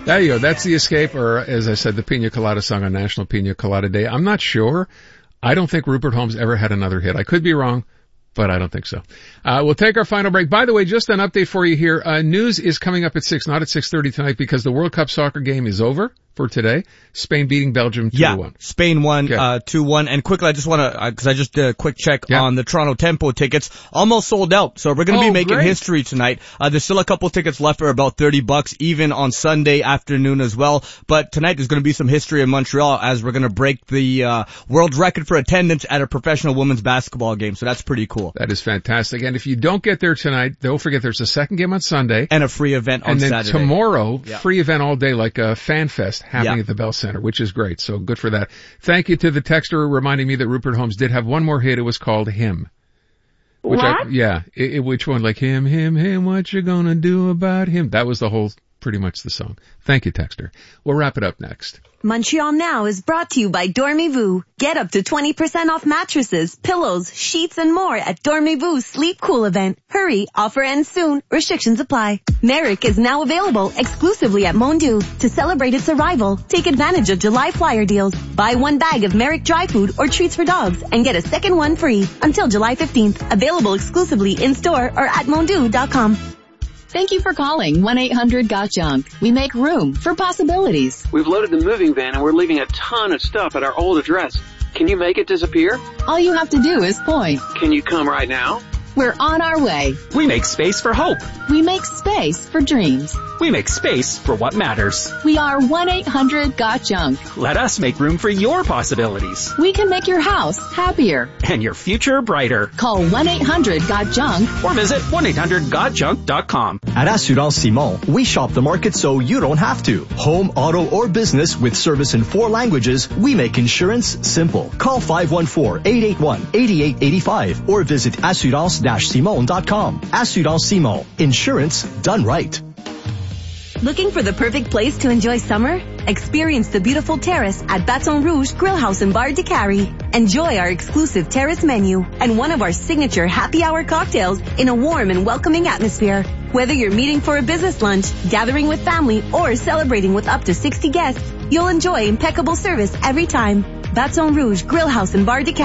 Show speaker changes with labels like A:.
A: There you go. That's the Escape, or as I said, the Pina Colada song on National Pina Colada Day. I'm not sure. I don't think Rupert Holmes ever had another hit. I could be wrong, but I don't think so. We'll take our final break. By the way, just an update for you here. News is coming up at 6, not at 6:30 tonight, because the World Cup soccer game is over for today. Spain beating Belgium 2-1.
B: Yeah, Spain won 2-1. And quickly, I just want to, because I just did a quick check on the Toronto Tempo tickets. Almost sold out. So we're going to be making history tonight. There's still a couple tickets left for about $30, even on Sunday afternoon as well. But tonight there's going to be some history in Montreal as we're going to break the world record for attendance at a professional women's basketball game. So that's pretty cool.
A: That is fantastic. And if you don't get there tonight, don't forget there's a second game on Sunday.
B: And a free event on Saturday.
A: And then tomorrow, free event all day, like a fan fest happening at the Bell Center, which is great. So good for that. Thank you to the texter reminding me that Rupert Holmes did have one more hit. It was called Him. Which
C: what?
A: Which one? Like him, what you gonna do about him? That was the whole, pretty much the song. Thank you, texter. We'll wrap it up next.
D: Montreal Now is brought to you by Dormez-vous. Get up to 20% off mattresses, pillows, sheets, and more at Dormez-vous Sleep Cool event. Hurry, offer ends soon. Restrictions apply. Merrick is now available exclusively at Mondu. To celebrate its arrival, take advantage of July flyer deals. Buy one bag of Merrick dry food or treats for dogs and get a second one free until July 15th. Available exclusively in-store or at mondu.com.
E: Thank you for calling 1-800-GOT-JUNK. We make room for possibilities.
F: We've loaded the moving van and we're leaving a ton of stuff at our old address. Can you make it disappear?
E: All you have to do is point.
F: Can you come right now?
E: We're on our way.
G: We make space for hope.
E: We make space for dreams.
G: We make space for what matters.
E: We are 1-800-GOT-JUNK.
G: Let us make room for your possibilities.
E: We can make your house happier.
G: And your future brighter.
E: Call 1-800-GOT-JUNK.
G: Or visit 1-800-GOT-JUNK.com.
H: At Assurance Simon, we shop the market so you don't have to. Home, auto, or business with service in 4 languages, we make insurance simple. Call 514-881-8885 or visit assurance-simon.com. Assurance Simon. Insurance done right.
D: Looking for the perfect place to enjoy summer? Experience the beautiful terrace at Baton Rouge Grill House and Bar de Cary. Enjoy our exclusive terrace menu and one of our signature happy hour cocktails in a warm and welcoming atmosphere. Whether you're meeting for a business lunch, gathering with family, or celebrating with up to 60 guests, you'll enjoy impeccable service every time. Baton Rouge Grill House and Bar de Cary.